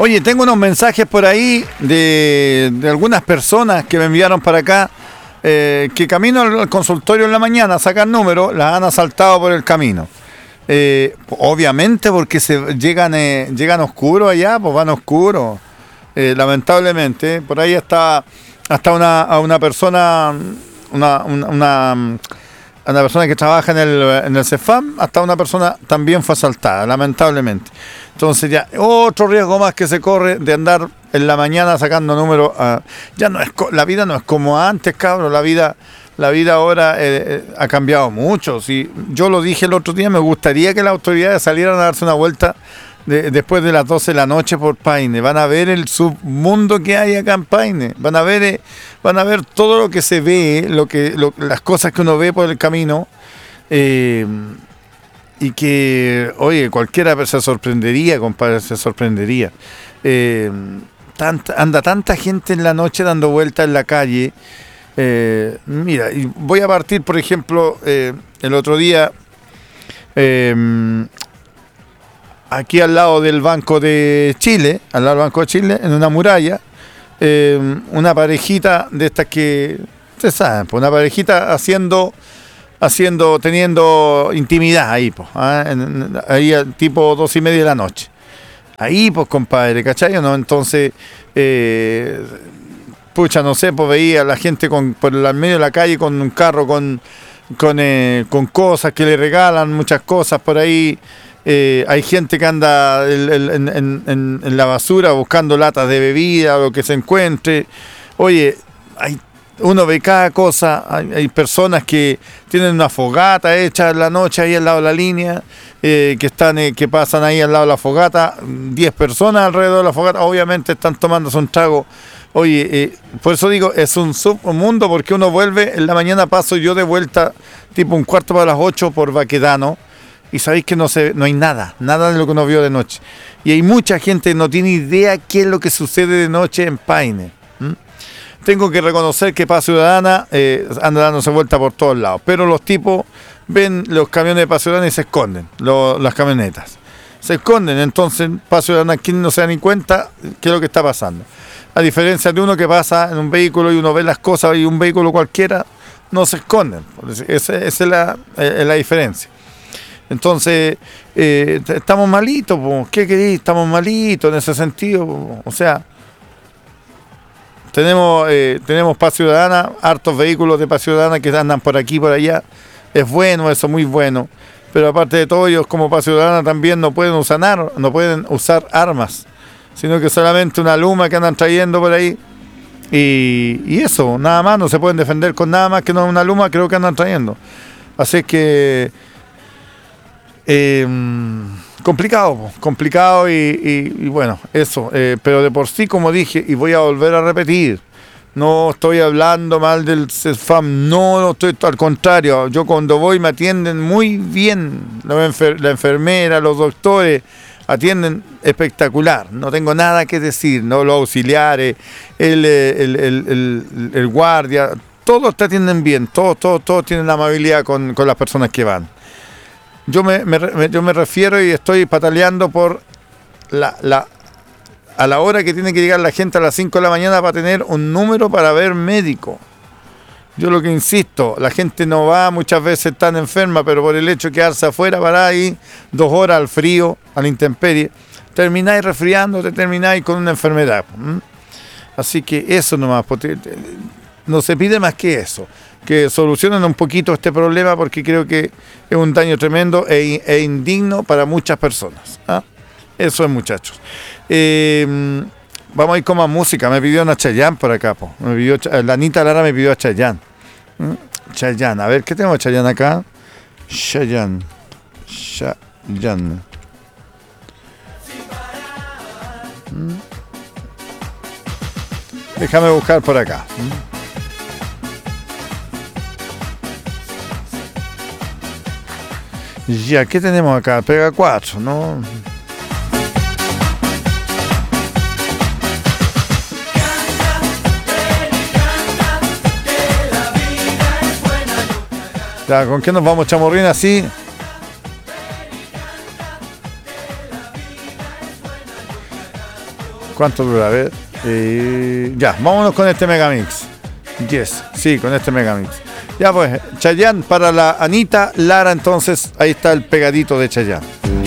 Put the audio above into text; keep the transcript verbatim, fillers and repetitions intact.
Oye, tengo unos mensajes por ahí de, de algunas personas que me enviaron para acá, eh, que camino al consultorio en la mañana a sacar números, las han asaltado por el camino. Eh, obviamente porque se llegan eh, llegan oscuros allá, pues van oscuros. Eh, lamentablemente, por ahí está hasta una, a una persona, una, una, una, una persona que trabaja en el, en el CEFAM, hasta una persona también fue asaltada, lamentablemente. Entonces ya, otro riesgo más que se corre de andar en la mañana sacando números. Uh, ya no es, la vida no es como antes, cabrón, la vida, la vida ahora eh, ha cambiado mucho. Si yo lo dije el otro día, me gustaría que las autoridades salieran a darse una vuelta de, después de las doce de la noche por Paine. Van a ver el submundo que hay acá en Paine, van a ver, eh, van a ver todo lo que se ve, lo que, lo, las cosas que uno ve por el camino. Eh, Y que, oye, cualquiera se sorprendería, compadre, se sorprendería. Eh, tanta, anda tanta gente en la noche dando vueltas en la calle. Eh, mira, y voy a partir, por ejemplo, eh, el otro día, eh, aquí al lado del Banco de Chile, al lado del Banco de Chile, en una muralla, eh, una parejita de estas que, ustedes saben, pues una parejita haciendo... haciendo, teniendo intimidad ahí, pues, ¿eh? Ahí tipo dos y media de la noche. Ahí, pues, compadre, ¿cachai? ¿No? Entonces, eh, pucha, no sé, pues veía a la gente con, por el medio de la calle con un carro con, con, eh, con cosas que le regalan, muchas cosas por ahí. Eh, hay gente que anda en, en, en, en la basura buscando latas de bebida o lo que se encuentre. Oye, hay uno ve cada cosa, hay, hay personas que tienen una fogata hecha en la noche ahí al lado de la línea, eh, que están eh, que pasan ahí al lado de la fogata, diez personas alrededor de la fogata, obviamente están tomándose un trago. Oye, eh, por eso digo, es un submundo, porque uno vuelve, en la mañana paso yo de vuelta, tipo un cuarto para las ocho por Baquedano, y sabéis que no se, no hay nada, nada de lo que uno vio de noche. Y hay mucha gente que no tiene idea qué es lo que sucede de noche en Paine. ¿Mm? Tengo que reconocer que Paz Ciudadana eh, anda dándose vuelta por todos lados, pero los tipos ven los camiones de Paz Ciudadana y se esconden, lo, las camionetas. Se esconden, entonces Paz Ciudadana, quien no se da ni cuenta qué es lo que está pasando. A diferencia de uno que pasa en un vehículo y uno ve las cosas y un vehículo cualquiera, no se esconden. Esa, esa es, la, es la diferencia. Entonces, eh, estamos malitos, po. ¿Qué queréis? Estamos malitos en ese sentido, po. O sea... Tenemos eh, tenemos Paz Ciudadana, hartos vehículos de Paz Ciudadana que andan por aquí y por allá. Es bueno eso, muy bueno. Pero aparte de todo, ellos como Paz Ciudadana también no pueden usar, ar- no pueden usar armas, sino que solamente una luma que andan trayendo por ahí. Y, y eso, nada más, no se pueden defender con nada más que no una luma, creo que andan trayendo. Así que... Eh, complicado, complicado y, y, y bueno, eso, eh, pero de por sí, como dije, y voy a volver a repetir, no estoy hablando mal del CEFAM, no, no estoy, al contrario, yo cuando voy me atienden muy bien, la, enfer- la enfermera, los doctores atienden espectacular, no tengo nada que decir, no los auxiliares, el, el, el, el, el guardia, todos te atienden bien, todos, todos, todos tienen amabilidad con, con las personas que van. Yo me, me, yo me refiero y estoy pataleando por la, la, a la hora que tiene que llegar la gente a las cinco de la mañana para tener un número para ver médico. Yo lo que insisto, la gente no va muchas veces tan enferma, pero por el hecho de quedarse afuera, para ahí dos horas al frío, a la intemperie, termináis resfriándote, termináis con una enfermedad. ¿Mm? Así que eso nomás, no se pide más que eso. Que solucionen un poquito este problema, porque creo que es un daño tremendo e, e indigno para muchas personas. ¿Ah? Eso es, muchachos. Eh, vamos a ir con más música. Me pidió una Chayanne por acá. Po. Me pidió, la Anita Lara me pidió a Chayanne. ¿Mm? Chayanne. A ver, ¿qué tenemos Chayanne acá? Chayanne. Chayanne. ¿Mm? Déjame buscar por acá. ¿Mm? Ya, ¿qué tenemos acá? Pega cuatro, ¿no? Ya, ¿con qué nos vamos, chamorrín, así? ¿Cuánto dura? A ver. Eh, ya, vámonos con este Megamix. Yes, sí, con este Megamix. Ya pues, Chayanne para la Anita Lara, entonces ahí está el pegadito de Chayanne.